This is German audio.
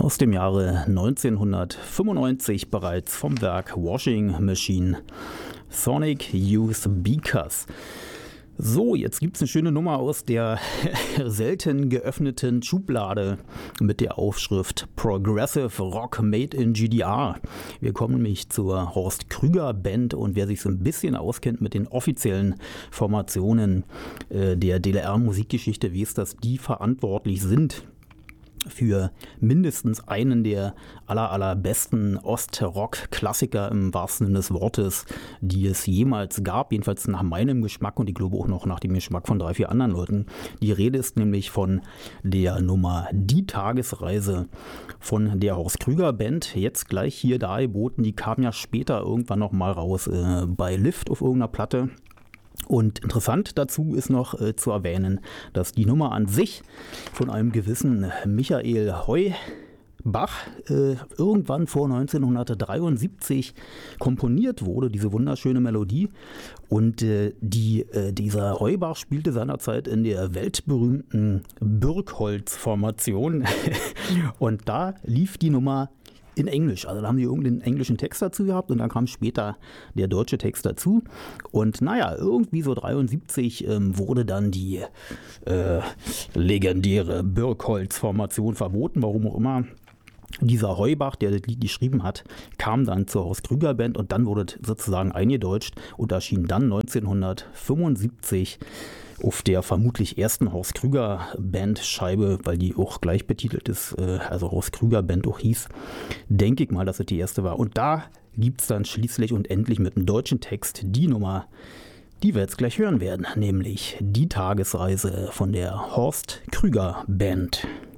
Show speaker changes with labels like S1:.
S1: aus dem Jahre 1995 bereits vom Werk Washing Machine. Sonic Youth Beakers. So, jetzt gibt es eine schöne Nummer aus der selten geöffneten Schublade mit der Aufschrift Progressive Rock Made in GDR. Wir kommen nämlich zur Horst Krüger Band, und wer sich so ein bisschen auskennt mit den offiziellen Formationen der DDR-Musikgeschichte, weiß, dass die verantwortlich sind für mindestens einen der allerbesten Ostrock-Klassiker im wahrsten Sinne des Wortes, die es jemals gab, jedenfalls nach meinem Geschmack und ich glaube auch noch nach dem Geschmack von 3, 4 anderen Leuten. Die Rede ist nämlich von der Nummer Die Tagesreise von der Horst Krüger Band, jetzt gleich hier dargeboten. Die kam ja später irgendwann noch mal raus bei Lift auf irgendeiner Platte. Und interessant dazu ist noch zu erwähnen, dass die Nummer an sich von einem gewissen Michael Heubach irgendwann vor 1973 komponiert wurde, diese wunderschöne Melodie. Und dieser Heubach spielte seinerzeit in der weltberühmten Birkholz-Formation und da lief die Nummer in Englisch. Also da haben die irgendeinen englischen Text dazu gehabt und dann kam später der deutsche Text dazu. Und naja, irgendwie so 73 wurde dann die legendäre Birkholz-Formation verboten, warum auch immer. Dieser Heubach, der das Lied geschrieben hat, kam dann zur Horst Krüger Band und dann wurde es sozusagen eingedeutscht und erschien dann 1975 auf der vermutlich ersten Horst Krüger Band Scheibe, weil die auch gleich betitelt ist, also Horst Krüger Band auch hieß, denke ich mal, dass es die erste war. Und da gibt es dann schließlich und endlich mit dem deutschen Text die Nummer, die wir jetzt gleich hören werden, nämlich Die Tagesreise von der Horst Krüger Band.